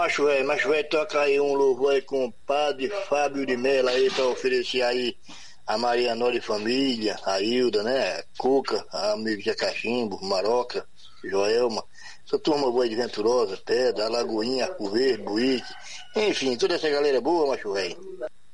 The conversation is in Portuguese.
macho velho, toca aí um louvor aí com o padre Fábio de Mello aí pra oferecer aí a Marianólia e família, a Hilda, né? Cuca, a amigo de Cachimbo, Maroca, Joelma, essa turma boa de Venturosa, Pedra, Alagoinha, Arco Verde, Buíque, enfim, toda essa galera boa, macho velho.